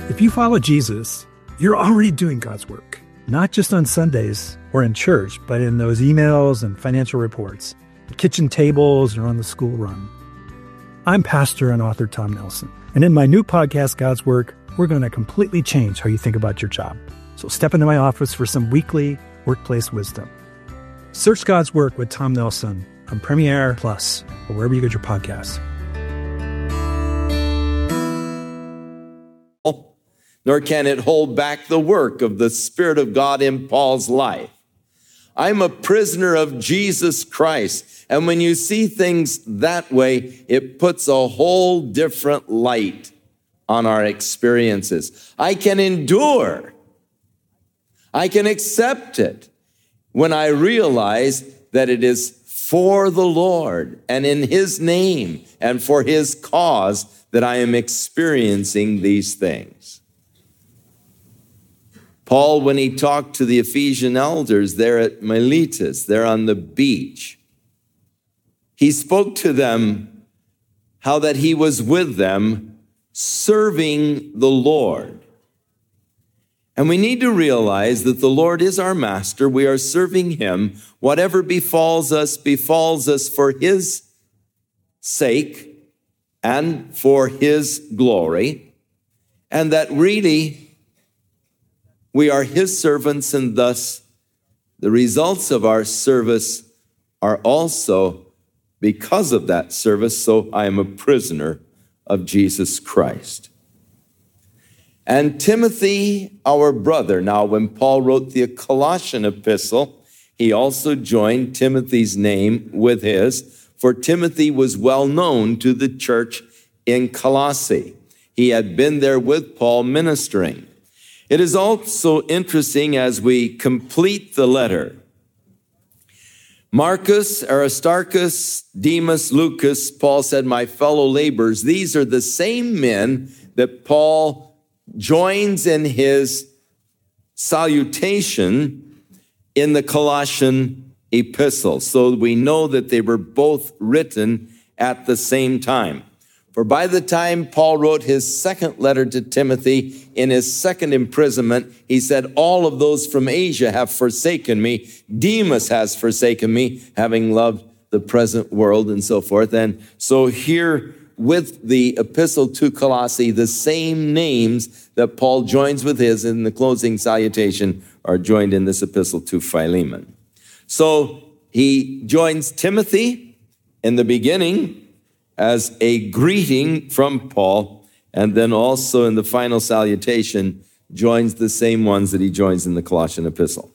If you follow Jesus, you're already doing God's work, not just on Sundays or in church, but in those emails and financial reports, the kitchen tables, or on the school run. I'm pastor and author Tom Nelson, and in my new podcast, God's Work, we're going to completely change how you think about your job. So step into my office for some weekly workplace wisdom. Search God's Work with Tom Nelson on Premiere Plus or wherever you get your podcasts. Nor can it hold back the work of the Spirit of God in Paul's life. I'm a prisoner of Jesus Christ. And when you see things that way, it puts a whole different light on our experiences. I can endure. I can accept it when I realize that it is for the Lord and in His name and for His cause that I am experiencing these things. Paul, when he talked to the Ephesian elders there at Miletus, there on the beach, he spoke to them how that he was with them serving the Lord. And we need to realize that the Lord is our master. We are serving Him. Whatever befalls us for His sake and for His glory. And that really we are His servants, and thus the results of our service are also because of that service. So I am a prisoner of Jesus Christ. And Timothy, our brother, now when Paul wrote the Colossian epistle, he also joined Timothy's name with his, for Timothy was well known to the church in Colossae. He had been there with Paul ministering. It is also interesting as we complete the letter. Marcus, Aristarchus, Demas, Lucas, Paul said, my fellow laborers, these are the same men that Paul joins in his salutation in the Colossian epistle. So we know that they were both written at the same time. For by the time Paul wrote his second letter to Timothy in his second imprisonment, he said, all of those from Asia have forsaken me. Demas has forsaken me, having loved the present world and so forth. And so here with the epistle to Colossae, the same names that Paul joins with his in the closing salutation are joined in this epistle to Philemon. So he joins Timothy in the beginning as a greeting from Paul, and then also in the final salutation joins the same ones that he joins in the Colossian epistle.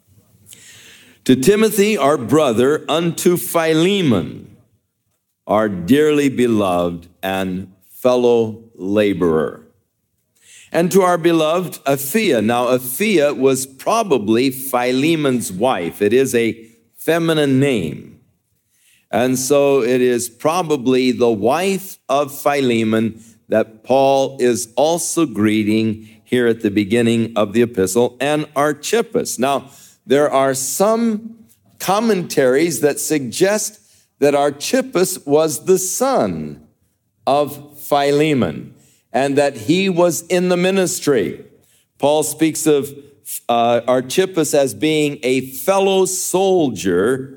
To Timothy, our brother, unto Philemon, our dearly beloved and fellow laborer. And to our beloved Apphia. Now, Apphia was probably Philemon's wife. It is a feminine name. And so it is probably the wife of Philemon that Paul is also greeting here at the beginning of the epistle, and Archippus. Now, there are some commentaries that suggest that Archippus was the son of Philemon and that he was in the ministry. Paul speaks of Archippus as being a fellow soldier,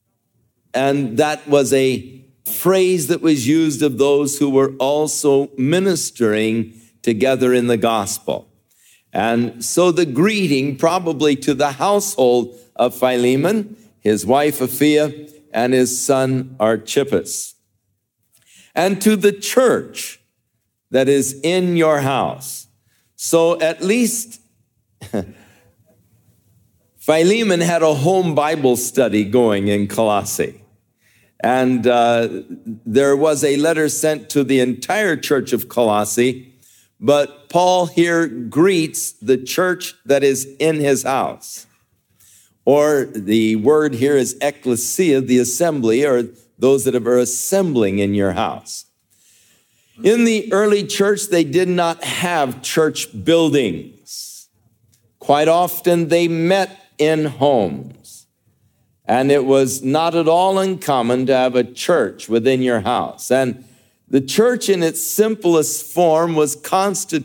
and that was a phrase that was used of those who were also ministering together in the gospel. And so the greeting probably to the household of Philemon, his wife Apphia, and his son Archippus. And to the church that is in your house. So at least Philemon had a home Bible study going in Colossae. And there was a letter sent to the entire church of Colossae, but Paul here greets the church that is in his house. Or the word here is ecclesia, the assembly, or those that are assembling in your house. In the early church, they did not have church buildings. Quite often, they met in homes. And it was not at all uncommon to have a church within your house. And the church in its simplest form was constituted